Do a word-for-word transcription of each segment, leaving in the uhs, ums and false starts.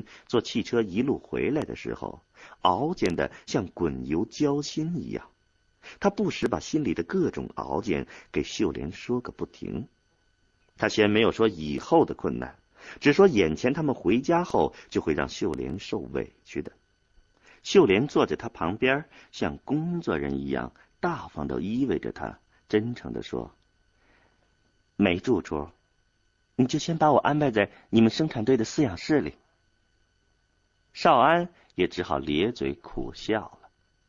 坐汽车一路回来的时候，熬煎的像滚油浇心一样。他不时把心里的各种熬煎给秀莲说个不停。他先没有说以后的困难，只说眼前他们回家后就会让秀莲受委屈的。秀莲坐在他旁边，像工作人一样大方地依偎着他，真诚地说：没住处，你就先把我安排在你们生产队的饲养室里。少安也只好咧嘴苦笑了。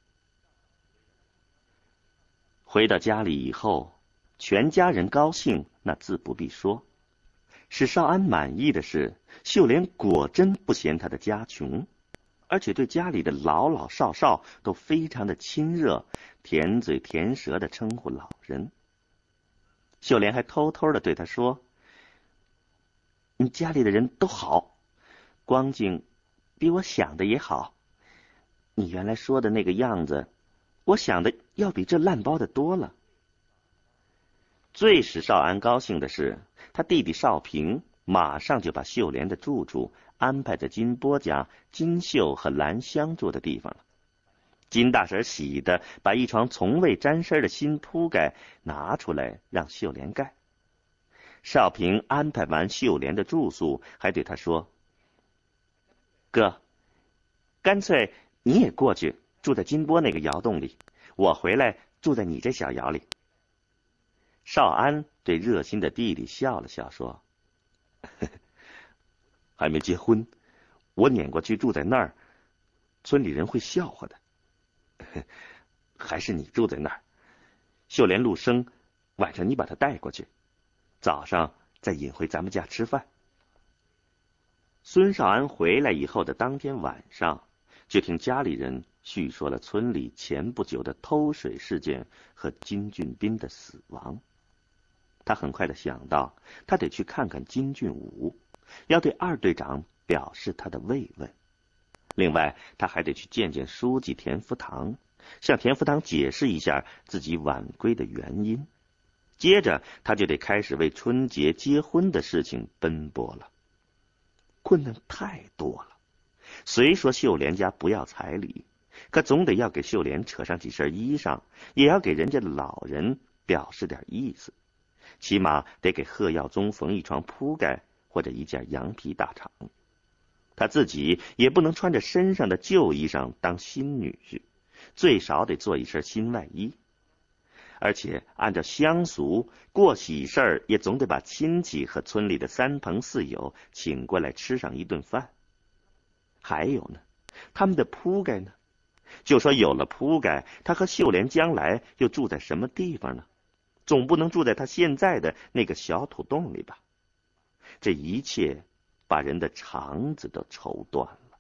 回到家里以后，全家人高兴，那自不必说。使少安满意的是，秀莲果真不嫌他的家穷，而且对家里的老老少少都非常的亲热，甜嘴甜舌的称呼老人。秀莲还偷偷的对他说：你家里的人都好，光景比我想的也好。你原来说的那个样子，我想的要比这烂包的多了。最使少安高兴的是，他弟弟少平马上就把秀莲的住处安排在金波家金秀和兰香住的地方了。金大婶喜的把一床从未沾身的新铺盖拿出来让秀莲盖。少平安排完秀莲的住宿，还对他说：哥，干脆你也过去住在金波那个窑洞里，我回来住在你这小窑里。少安对热心的弟弟笑了笑说：呵呵，还没结婚，我撵过去住在那儿，村里人会笑话的。呵，还是你住在那儿，秀莲陆生，晚上你把他带过去，早上再引回咱们家吃饭。孙少安回来以后的当天晚上，就听家里人叙说了村里前不久的偷水事件和金俊斌的死亡。他很快的想到，他得去看看金俊武，要对二队长表示他的慰问。另外，他还得去见见书记田福堂，向田福堂解释一下自己晚归的原因。接着，他就得开始为春节结婚的事情奔波了。困难太多了，虽说秀莲家不要彩礼，可总得要给秀莲扯上几身衣裳，也要给人家的老人表示点意思。起码得给贺耀宗缝一床铺盖或者一件羊皮大氅。他自己也不能穿着身上的旧衣裳当新女婿，最少得做一身新外衣。而且按照乡俗，过喜事儿也总得把亲戚和村里的三朋四友请过来吃上一顿饭。还有呢，他们的铺盖呢？就说有了铺盖，他和秀莲将来又住在什么地方呢？总不能住在他现在的那个小土洞里吧？这一切把人的肠子都愁断了。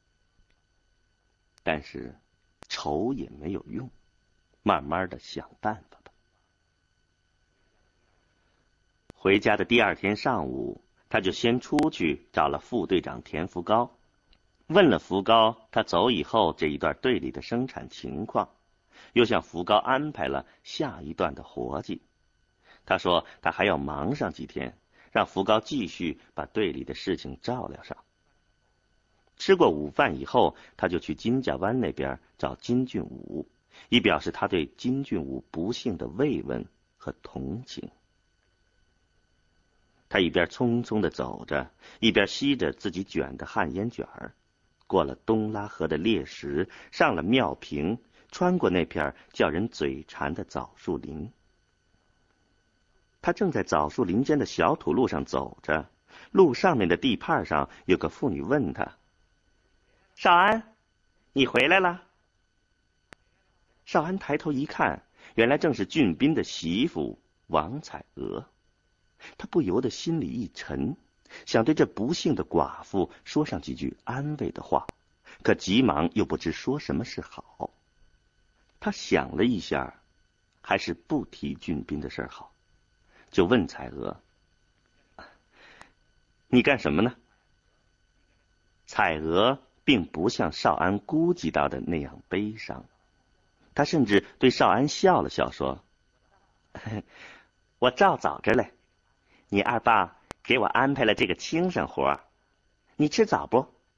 但是愁也没有用，慢慢的想办法吧。回家的第二天上午，他就先出去找了副队长田福高，问了福高他走以后这一段队里的生产情况，又向福高安排了下一段的活计。他说他还要忙上几天，让福高继续把队里的事情照料上。吃过午饭以后，他就去金家湾那边找金俊武，以表示他对金俊武不幸的慰问和同情。他一边匆匆地走着，一边吸着自己卷的旱烟卷儿，过了东拉河的裂石，上了庙坪，穿过那片叫人嘴馋的枣树林。他正在枣树林间的小土路上走着，路上面的地畔上有个妇女问他：少安，你回来了？少安抬头一看，原来正是俊斌的媳妇王彩娥。他不由得心里一沉，想对这不幸的寡妇说上几句安慰的话，可急忙又不知说什么是好。他想了一下，还是不提俊斌的事好，就问彩娥：你干什么呢？彩娥并不像少安估计到的那样悲伤，他甚至对少安笑了笑说：我照早着嘞，你二爸给我安排了这个轻省活，你吃早不？